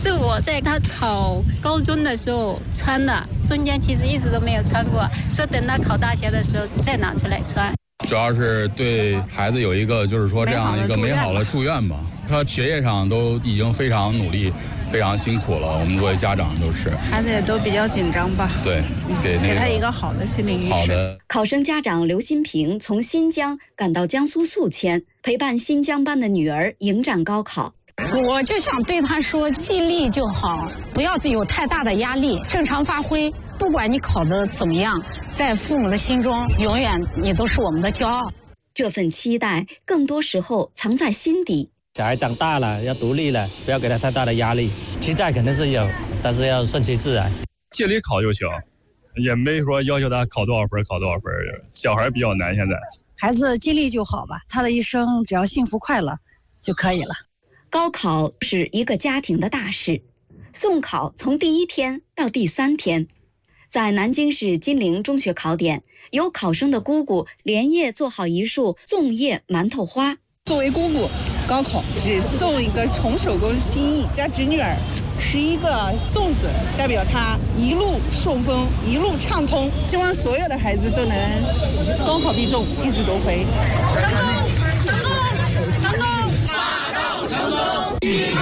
是我在他考高中的时候穿的，中间其实一直都没有穿过，说等他考大学的时候再拿出来穿。 主要是对孩子有一个就是说这样一个美好的祝愿吧。他学业上都已经非常努力，非常辛苦了，我们作为家长都是。 孩子也都比较紧张吧？ 对， 给他一个好的心理预示。 好的。 考生家长刘新平从新疆赶到江苏宿迁，陪伴新疆班的女儿迎战高考。 我就想对他说，尽力就好，不要有太大的压力，正常发挥。不管你考得怎么样，在父母的心中，永远你都是我们的骄傲。 这份期待，更多时候藏在心底。 小孩长大了，要独立了，不要给他太大的压力。期待肯定是有，但是要顺其自然。 尽力考就行，也没说要求他考多少分，考多少分。小孩比较难，现在。 孩子尽力就好吧，他的一生只要幸福快乐就可以了。 高考是一个家庭的大事，送考从第1天到第3天。在南京市金陵中学考点，有考生的姑姑连夜做好一束粽叶馒头花。 作为姑姑，高考只送一个重手工心意，家侄女儿吃一个粽子，代表她一路顺风，一路畅通。希望所有的孩子都能高考必中，一举夺回。成功，成功，成功，大道成功，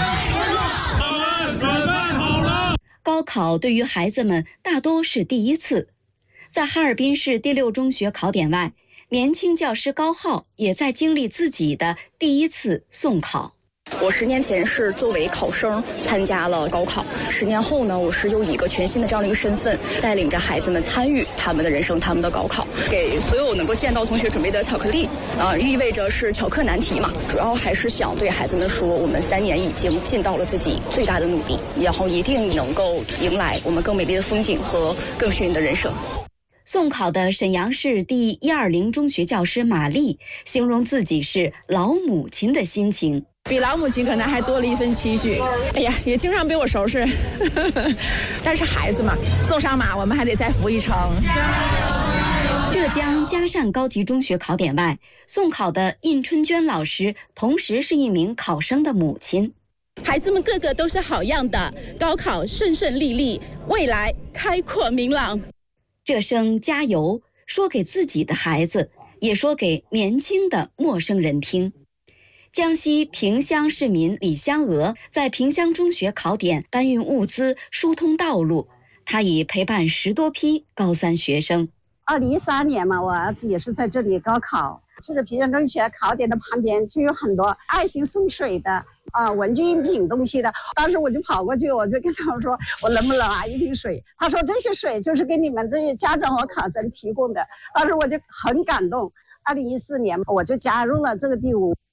准备好了。高考对于孩子们大多是第一次，在哈尔滨市第6中学考点外，年轻教师高浩也在经历自己的第一次送考。 我10年前是作为考生参加了高考，10年后呢，我是又以一个全新的这样的一个身份，带领着孩子们参与他们的人生，他们的高考。给所有能够见到同学准备的巧克力，意味着是巧克难题嘛。主要还是想对孩子们说，我们3年已经尽到了自己最大的努力，然后一定能够迎来我们更美丽的风景和更幸运的人生。 送考的沈阳市第120中学教师马丽形容自己是老母亲的心情。 比老母亲可能还多了一份期许。哎呀，也经常被我收拾，但是孩子嘛，送上马，我们还得再扶一程。 浙江嘉善高级中学考点外，送考的印春娟老师同时是一名考生的母亲。 孩子们个个都是好样的，高考顺顺利利，未来开阔明朗。 这声加油，说给自己的孩子，也说给年轻的陌生人听。江西萍乡市民李香娥在萍乡中学考点搬运物资，疏通道路。她已陪伴10多批高3学生。 2013年嘛，我儿子也是在这里高考，就是萍乡中学考点的旁边就有很多爱心送水的文具用品东西的。当时我就跑过去，我就跟他们说，我能不能拿一瓶水？他说这些水就是给你们这些家长和考生提供的。当时我就很感动。2014年我就加入了这个队伍。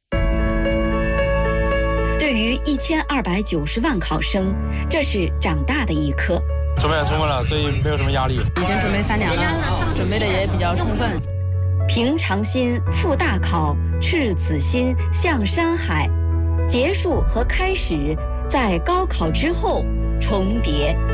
对于1290万考生，这是长大的一刻。 准备很充分了，所以没有什么压力。 已经准备3年了，准备的也比较充分。 平常心赴大考，赤子心向山海。结束和开始在高考之后重叠。